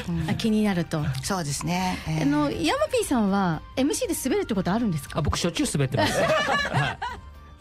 気になると。 そうですね。 ヤマピーさんは MC で滑るってことあるんですか？ 僕しょっちゅう滑ってます、はい、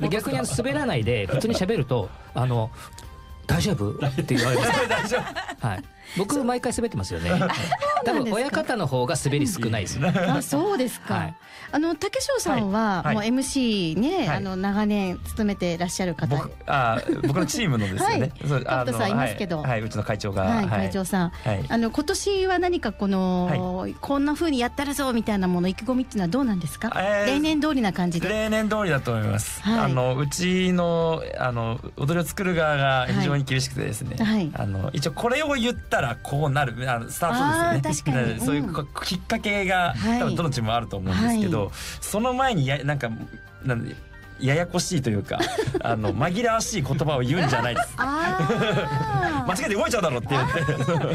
で逆に滑らないで普通に喋ると大丈夫って言われます大丈夫、はい、僕毎回滑ってますよね多分親方の方が滑り少ないですねあ、そうですか、はい、竹翔さんはもう MC ね、はい、長年務めてらっしゃる方、 僕のチームのですよねカブトさんいますけど、 はい、うちの会長が、 はい、会長さん、はい、今年は何かこんな風にやったらぞみたいなもの意気込みっていうのはどうなんですか？例年通りな感じで。 例年通りだと思います、はい、うちの踊りを作る側が非常に厳しくてですね、はい、一応これを言ったらこうなるスタートですよね。確かに、そういうきっかけが多分どのチームもあると思うんですけど、はい、その前にややこしいというか紛らわしい言葉を言うんじゃないです間違えて動いちゃうだろうって言って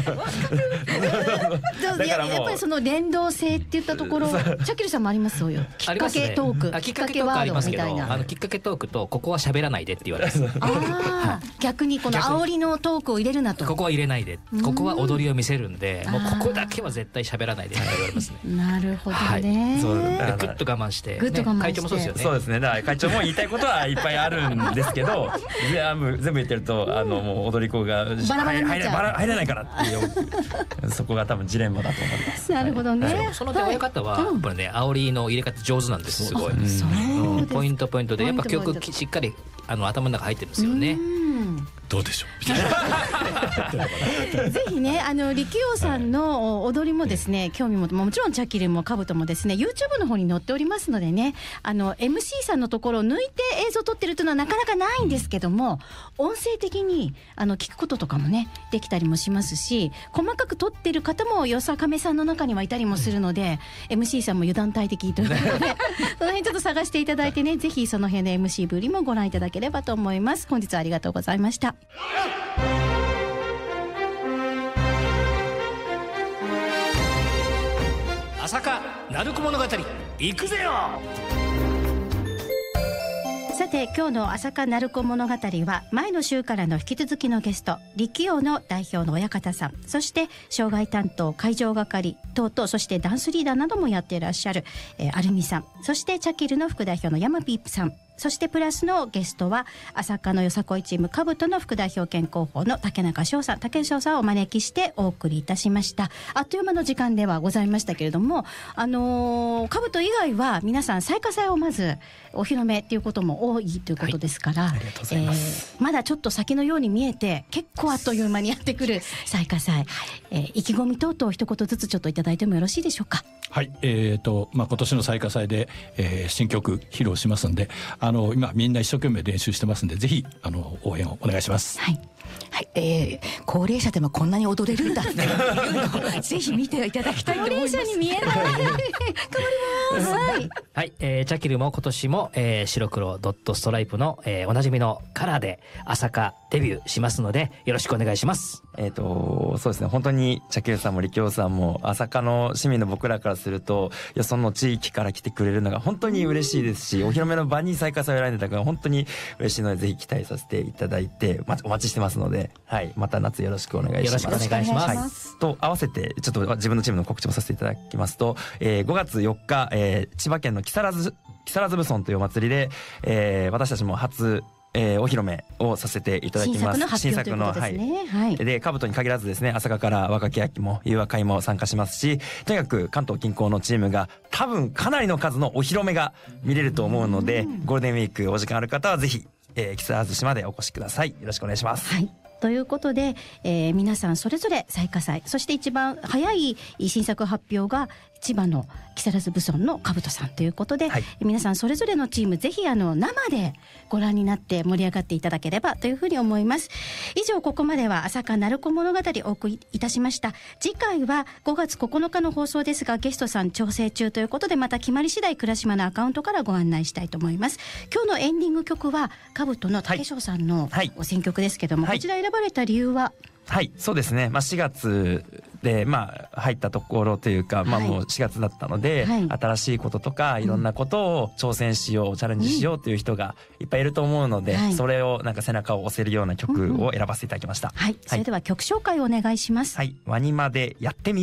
だからもうやっぱりその連動性っていったところチャキルさんもありますよ。きっかけトーク、 きっかけワードみたいなきっかけトークとここは喋らないでって言われます。 逆にこの煽りのトークを入れるなと。 ここは入れないで、ここは踊りを見せるんでもうここだけは絶対喋らないでって言われますね。 なるほどね。 ぐっと我慢して会長もそうですよね。 そうですね。だから会長も言いたいことはいっぱいあるんですけど全部言ってるともう踊り子が入れないからっていうそこが多分ジレンマだと思います。 なるほどね。 その点親方はやっぱりね煽りの入れ方上手なんです。すごいポイントでやっぱ曲しっかり頭の中入ってるんですよね。 どうでしょうぜひね力王さんの踊りもですね興味もちろんチャキルもカブトもですね YouTube の方に載っておりますのでねMC さんのところを抜いて映像撮ってるっていうのはなかなかないんですけども、音声的に聞くこととかもねできたりもしますし、細かく撮ってる方もよさかめさんの中にはいたりもするので、MC さんも油断大敵ということでその辺ちょっと探していただいてねぜひその辺の MC ぶりもご覧いただければと思います。本日はありがとうございました。 朝霞鳴子物語行くぜよ。 さて今日の朝霞鳴子物語は前の週からの引き続きのゲスト力王の代表の親方さん、そして障害担当会場係等々、そしてダンスリーダーなどもやっていらっしゃる、アルミさん、そしてチャキルの副代表のヤマピープさん、そしてプラスのゲストは朝霞のよさこいチームカブトの副代表兼広報の竹中翔さんをお招きしてお送りいたしました。あっという間の時間ではございましたけれども、カブト以外は皆さん彩華祭をまずお披露目ということも多いということですから、 ありがとうございます。 まだちょっと先のように見えて結構あっという間にやってくる彩華祭、意気込み等々一言ずつちょっといただいてもよろしいでしょうか。 はい、今年の彩華祭で、新曲披露しますんで今みんな一生懸命練習してますんでぜひ応援をお願いします。 はいはい、高齢者でもこんなに踊れるんだっていうのをぜひ見ていただきたいと思います。 高齢者に見えない頑張りますはい、チャキルも今年も、白黒ドットストライプの、おなじみのカラーで朝霞デビューしますのでよろしくお願いします。 そうですね、本当にチャキルさんも力王さんも朝霞の市民の僕らからするとその地域から来てくれるのが本当に嬉しいですし、お披露目の場に彩華祭を選んでたから本当に嬉しいのでぜひ期待させていただいてお待ちしてますので、はい、また夏よろしくお願いします。 よろしくお願いします。 はい、と合わせてちょっと自分のチームの告知もさせていただきますと、5月4日、千葉県の木更津ブソンというお祭りで、私たちも初お披露目をさせていただきます。 新作の発表ということですね。はい。 で、カブトに限らずですね、朝霞から若き秋も有和会も参加しますし、とにかく関東近郊のチームが多分かなりの数のお披露目が見れると思うので、ゴールデンウィークお時間ある方はぜひ、木更津市までお越しください。よろしくお願いします。 はい。ということで、皆さんそれぞれ彩華祭、そして一番早い新作発表が千葉の木更津ブソンのカブトさんということで、はい、皆さんそれぞれのチームぜひ生でご覧になって盛り上がっていただければというふうに思います。以上ここまでは朝霞鳴子物語をお送りいたしました。次回は5月9日の放送ですがゲストさん調整中ということでまた決まり次第倉島のアカウントからご案内したいと思います。今日のエンディング曲はカブトの竹翔さんの選曲ですけども、こちら選ばれた理由は？ はい、そうですね、4月で入ったところというか、もう4月だったので、新しいこととかいろんなことを挑戦しよう、チャレンジしようという人がいっぱいいると思うので、それを背中を押せるような曲を選ばせていただきました。 はい、それでは曲紹介をお願いします。 はい、ワニマでやってみ